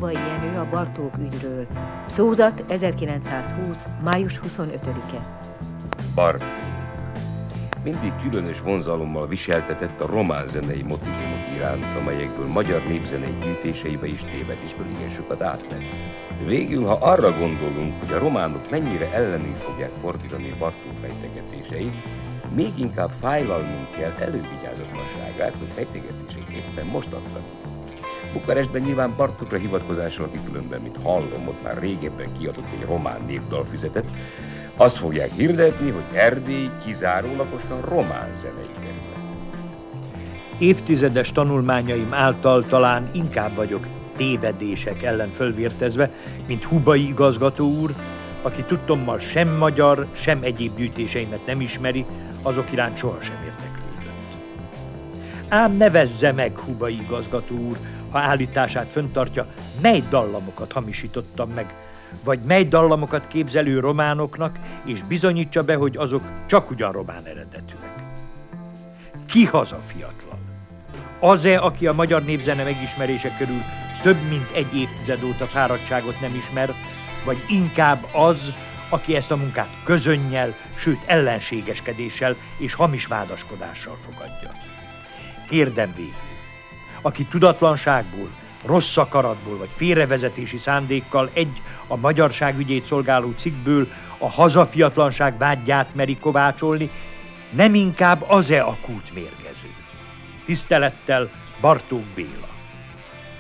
Dombay Jenő a Bartók ügyről. Szózat 1920. május 25-e. Bart mindig különös vonzalommal viseltetett a román zenei motívumok iránt, amelyekből magyar népzenei gyűjtéseibe és tévedésből igen sokat átment. Végül, ha arra gondolunk, hogy a románok mennyire ellenünk fogják fordítani Bartók fejtegetéseit, még inkább fájlalnunk kell elővigyázatlanságát, hogy fejtegetéseit éppen most adtak. Bukarestben nyilván Bartókra hivatkozással, aki különben, mint hallom, ott már régebben kiadott egy román népdalfüzetet, azt fogják hirdetni, hogy Erdély kizárólagosan román zenei terület. Évtizedes tanulmányaim által talán inkább vagyok tévedések ellen fölvértezve, mint Hubay igazgató úr, aki tudtommal sem magyar, sem egyéb gyűjtéseimet nem ismeri, azok iránt sohasem érdeklődött. Ám nevezze meg, Hubay igazgató úr, ha állítását fenntartja, mely dallamokat hamisítottam meg, vagy mely dallamokat képzelő románoknak, és bizonyítsa be, hogy azok csak ugyan román eredetűek. Ki haza fiatlan? Az-e, aki a magyar népzene megismerése körül több mint egy évtized óta fáradtságot nem ismer, vagy inkább az, aki ezt a munkát közönnyel, sőt ellenségeskedéssel és hamis vádaskodással fogadja? Kérdem végül, aki tudatlanságból, rossz akaratból vagy félrevezetési szándékkal egy a magyarság ügyét szolgáló cikkből a hazafiatlanság vágyát meri kovácsolni, nem inkább az-e a kút mérgező? Tisztelettel, Bartók Béla.